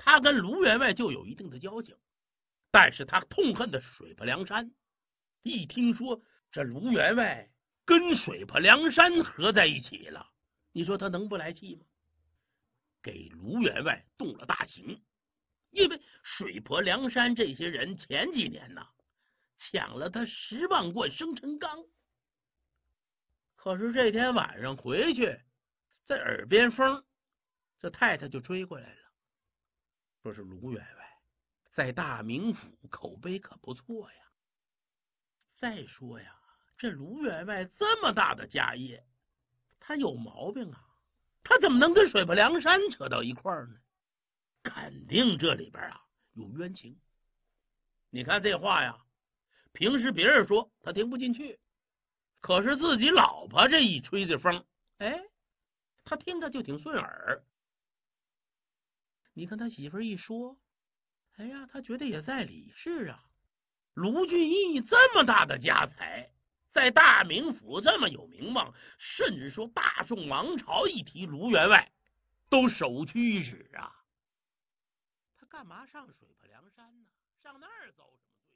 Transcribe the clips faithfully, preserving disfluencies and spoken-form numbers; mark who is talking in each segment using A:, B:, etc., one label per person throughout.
A: 他跟卢员外就有一定的交情，但是他痛恨的是水泊梁山。一听说这卢员外跟水泊梁山合在一起了，你说他能不来气吗？给卢员外动了大刑。因为水泊梁山这些人前几年呢抢了他十万贯生辰纲，可是这天晚上回去，在耳边风，这太太就追过来了，说是卢员外在大名府口碑可不错呀。再说呀，这卢员外这么大的家业，他有毛病啊，他怎么能跟水泊梁山扯到一块儿呢？肯定这里边啊有冤情。你看这话呀，平时别人说他听不进去，可是自己老婆这一吹的风，哎，他听着就挺顺耳。你看他媳妇一说，哎呀，他觉得也在理。是啊，卢俊义这么大的家财，在大名府这么有名望，甚至说大宋王朝一提卢员外都首屈一指啊。他干嘛上水泊梁山呢？上那儿走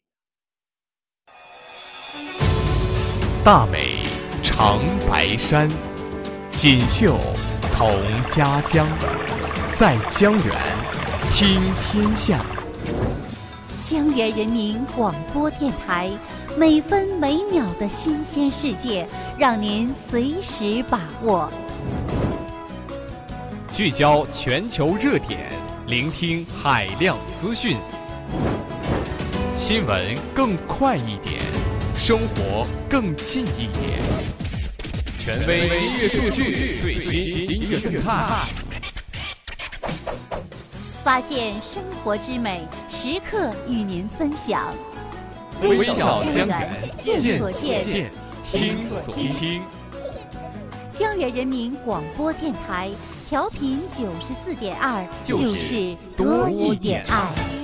A: 什么罪？
B: 大美长白山，锦绣同家乡，在江源听天下。
C: 江源人民广播电台，每分每秒的新鲜世界，让您随时把握。
B: 聚焦全球热点，聆听海量资讯，新闻更快一点，生活更近一点。权威音乐数据，最新音乐动态，
C: 发现生活之美，时刻与您分享。
B: 微笑江源，
C: 见所见，
B: 听所听。
C: 江源人民广播电台，调频九十四点二，就是多一点爱。